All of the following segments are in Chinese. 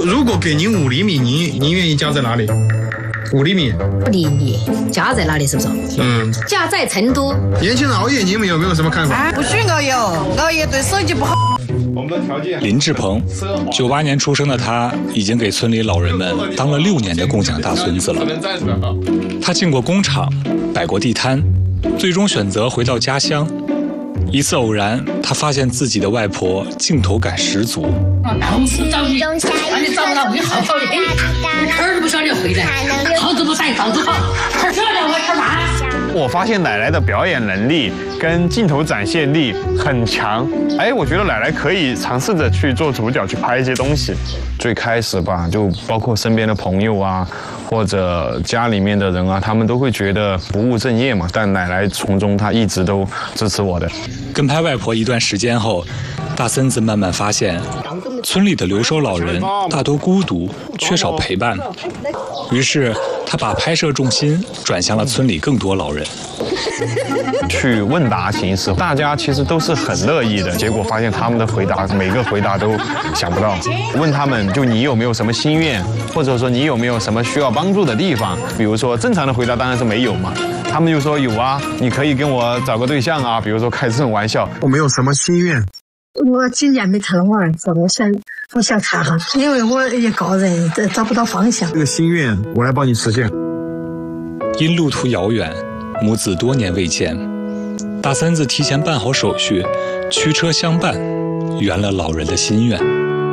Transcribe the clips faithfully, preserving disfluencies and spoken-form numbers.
如果给您五厘米，您您愿意夹在哪里？五厘米。 五厘米夹在哪里？是不是？ 嗯， 夹在成都。 年轻人熬夜，你们有没有什么看法？ 啊、不许熬夜，熬夜对手机不好。 我们的条件。 林志鹏，九八年出生的他，已经给村里老人们当了六年的共享大孙子了。他进过工厂，摆过地摊，最终选择回到家乡。一次偶然，他发现自己的外婆镜头感十足。 当时找你，把你找到你好好的，你哪儿都不晓得回来，好子不带，稿子跑，晓得我干嘛？ 我发现奶奶的表演能力跟镜头展现力很强，哎，我觉得奶奶可以尝试着去做主角，去拍一些东西。最开始吧，就包括身边的朋友啊，或者家里面的人啊，他们都会觉得不务正业嘛。但奶奶从中她一直都支持我的。 跟拍外婆一段时间后，大森子慢慢发现，村里的留守老人大多孤独，缺少陪伴。于是他把拍摄重心转向了村里更多老人。 去问答形式，大家其实都是很乐意的。结果发现他们的回答，每个回答都想不到。问他们，就你有没有什么心愿，或者说你有没有什么需要帮助的地方？比如说正常的回答当然是没有嘛。他们就说有啊，你可以跟我找个对象啊，比如说开这种玩笑。 我没有什么心愿。 我几年没看到我儿子，我想我想看哈，因为我一个人找不到方向。 这个心愿我来帮你实现。 因路途遥远，母子多年未见，大三子提前办好手续，驱车相伴，圆了老人的心愿。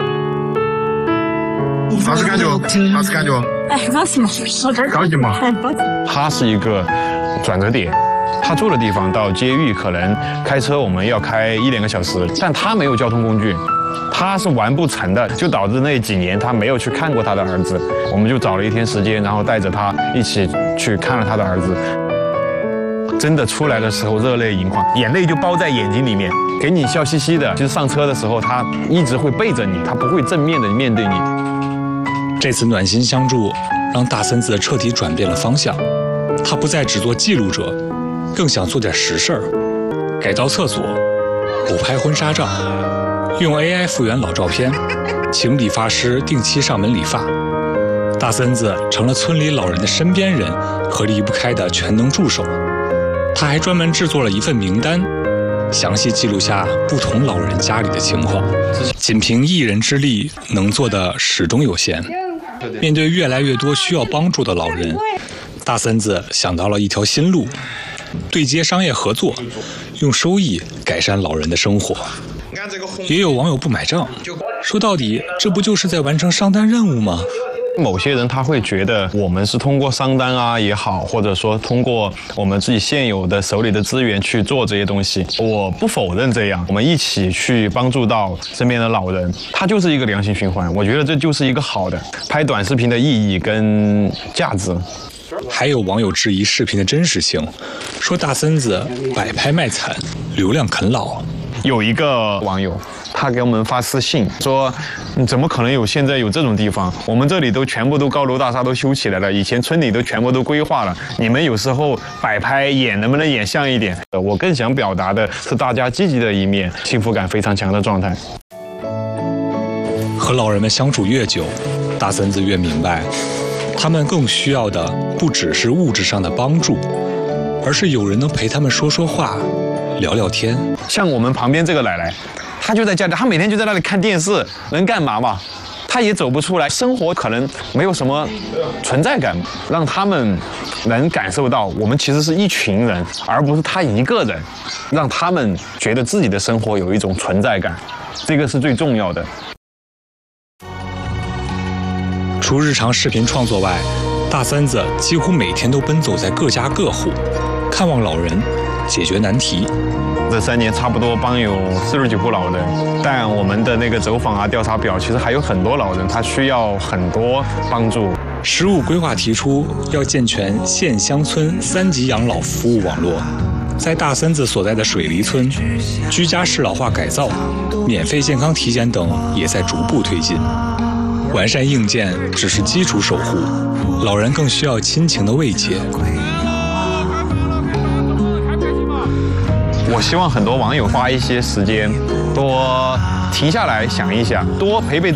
啥子感觉？啥子感觉？ 哎，高兴嘛， 高兴嘛。 它是一个转折点。他住的地方到接育可能开车我们要开一两个小时，但他没有交通工具，他是完不成的，就导致那几年他没有去看过他的儿子。我们就找了一天时间，然后带着他一起去看了他的儿子。真的出来的时候热泪盈眶，眼泪就包在眼睛里面，给你笑嘻嘻的。就是上车的时候他一直会背着你，他不会正面的面对你。 这次暖心相助让大森子彻底转变了方向，他不再只做记录者，更想做点实事儿，改造厕所，补拍婚纱照，用 A I 复原老照片，请理发师定期上门理发。大森子成了村里老人的身边人和离不开的全能助手。他还专门制作了一份名单，详细记录下不同老人家里的情况。仅凭一人之力，能做的始终有限。面对越来越多需要帮助的老人，大森子想到了一条新路。对接商业合作，用收益改善老人的生活。也有网友不买账，说到底这不就是在完成商单任务吗？ 某些人他会觉得我们是通过商单啊也好，或者说通过我们自己现有的手里的资源去做这些东西。我不否认这样，我们一起去帮助到身边的老人，它就是一个良性循环。我觉得这就是一个好的拍短视频的意义跟价值。 还有网友质疑视频的真实性，说大森子摆拍卖惨，流量啃老。 有一个网友，他给我们发私信说：“你怎么可能有现在有这种地方？我们这里都全部都高楼大厦都修起来了，以前村里都全部都规划了。你们有时候摆拍演能不能演像一点？”我更想表达的是大家积极的一面，幸福感非常强的状态。 和老人们相处越久，大森子越明白，他们更需要的不只是物质上的帮助，而是有人能陪他们说说话，聊聊天。 像我们旁边这个奶奶，她就在家里，她每天就在那里看电视，能干嘛嘛？她也走不出来，生活可能没有什么存在感，让他们能感受到我们其实是一群人，而不是她一个人，让他们觉得自己的生活有一种存在感，这个是最重要的。 除日常视频创作外，大森子几乎每天都奔走在各家各户，看望老人，解决难题。 这三年差不多帮有四十九户老人，但我们的那个走访啊、调查表，其实还有很多老人他需要很多帮助。 十五规划提出要健全县乡村三级养老服务网络，在大森子所在的水梨村，居家适老化改造、免费健康体检等也在逐步推进。完善硬件只是基础守护，老人更需要亲情的慰藉。 我希望很多网友花一些时间，多停下来想一想，多陪陪